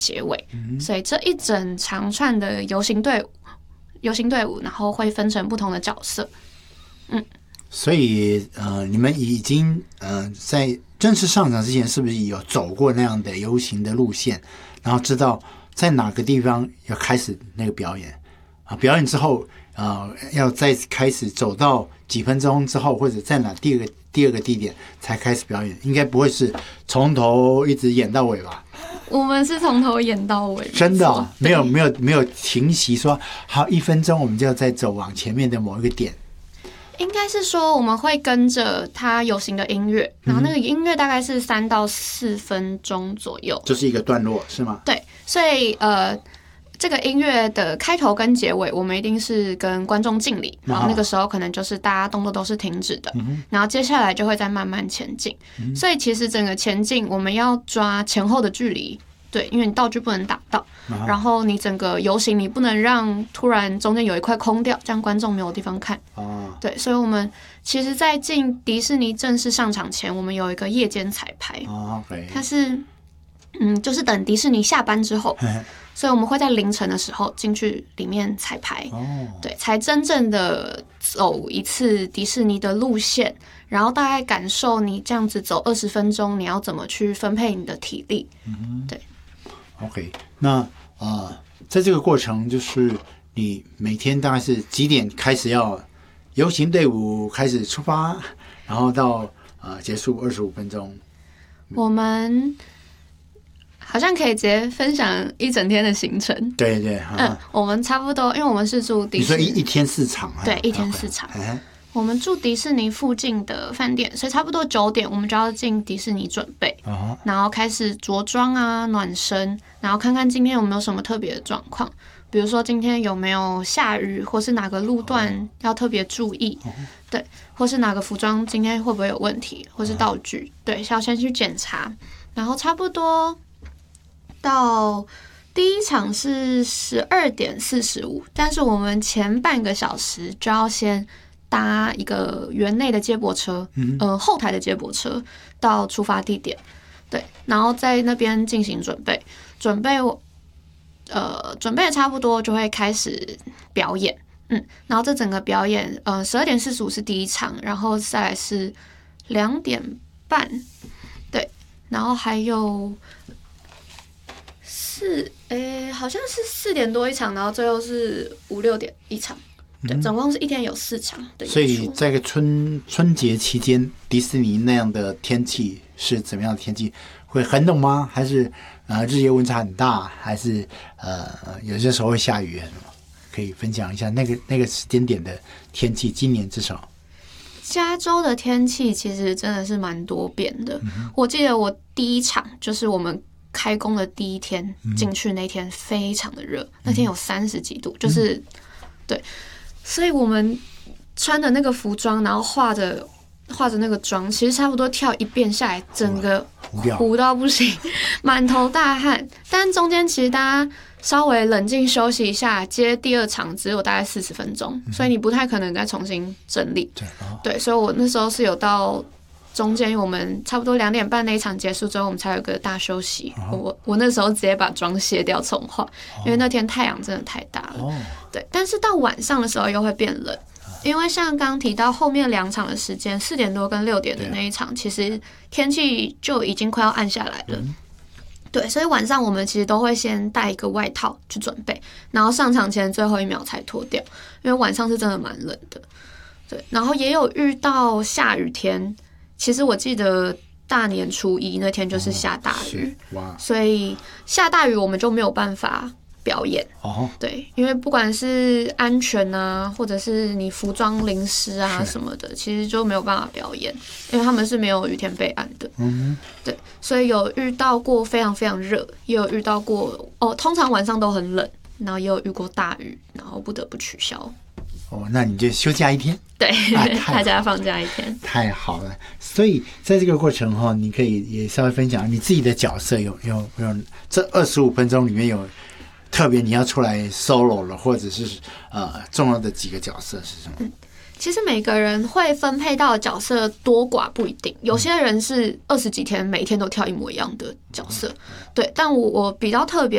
结尾，所以这一整长串的游行队伍，然后会分成不同的角色。 所以你们已经在正式上场之前，是不是有走过那样的游行的路线，然后知道在哪个地方要开始那个表演啊？表演之后要再开始走到几分钟之后，或者在哪第二个地点才开始表演？应该不会是从头一直演到尾吧？ 我们是从头演到尾， 真的哦，没有停息说好1分钟我们就要再走往前面的某一个点。 应该是说我们会跟着它游行的音乐，然后那个音乐大概是3到4分钟左右， 就是一个段落是吗？ 对，所以这个音乐的开头跟结尾，我们一定是跟观众敬礼，然后那个时候可能就是大家动作都是停止的，然后接下来就会再慢慢前进。所以其实整个前进我们要抓前后的距离。对，因为你道具不能打到，然后你整个游行你不能让突然中间有一块空掉，这样观众没有地方看。对，所以我们其实在进迪士尼正式上场前，我们有一个夜间彩排，它是就是等迪士尼下班之后，所以我们会在凌晨的时候进去里面彩排，对，才真正的走一次迪士尼的路线，然后大概感受你这样子走20分钟，你要怎么去分配你的体力，对。 OK， 那在这个过程，就是你每天大概是几点开始要游行队伍开始出发，然后到结束25分钟？ 我们好像可以直接分享一整天的行程。 对对， 我们差不多，因为我们是住迪士尼， 你说一天4场， 对，一天4场。我们住迪士尼附近的饭店，所以差不多9点我们就要进迪士尼准备，然后开始着装啊、暖身，然后看看今天有没有什么特别的状况，比如说今天有没有下雨，或是哪个路段要特别注意，对，或是哪个服装今天会不会有问题，或是道具，对，要先去检查，然后差不多到第一场是12点45，但是我们前半个小时就要先搭一个园内的接驳车，后台的接驳车到出发地点，对，然后在那边进行准备的差不多就会开始表演，然后这整个表演，12点45是第一场，然后再来是2点半，对，然后还有好像是4点多一场，然后最后是5、6点一场。对，总共是一天有4场的演出。 所以在一个春节期间，迪士尼那样的天气是怎么样的天气？会很冷吗？还是日夜温差很大？还是有些时候会下雨？可以分享一下那个时间点的天气。今年至少加州的天气其实真的是蛮多变的。我记得我第一场就是我们开工的第一天进去那天非常的热，那天有30几度，就是对。所以我们穿的那个服装，然后化着那个妆，其实差不多跳一遍下来，整个糊到不行，满头大汗。但中间其实大家稍微冷静休息一下，接第2场只有大概40分钟，所以你不太可能再重新整理。对，所以我那时候是有到中间，我们差不多2点半那一场结束之后，我们才有个大休息。我那时候直接把妆卸掉重化，因为那天太阳真的太大了。对，但是到晚上的时候又会变冷，因为像刚刚提到后面2场的时间，4点多跟6点的那一场，其实天气就已经快要暗下来了。对，所以晚上我们其实都会先带一个外套去准备，然后上场前最后1秒才脱掉，因为晚上是真的蛮冷的。对，然后也有遇到下雨天。其实我记得大年初1那天就是下大雨，所以下大雨我们就没有办法表演。对，因为不管是安全啊，或者是你服装淋湿啊什么的，其实就没有办法表演，因为他们是没有雨天备案的。对，所以有遇到过非常非常热，也有遇到过通常晚上都很冷，然后也有遇过大雨，然后不得不取消。 那你就休假1天， 对，大家放假1天， 太好了。所以在这个过程你可以也稍微分享你自己的角色，有这25分钟里面有特别你要出来 solo 了，或者是重要的几个角色是什么？ 其实每个人会分配到的角色多寡不一定，有些人是20几天每天都跳一模一样的角色，对。但我比较特别